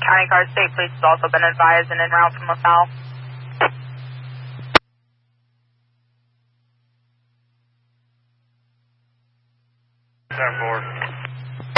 County Guard State Police has also been advised and en route from LaSalle. 10-4.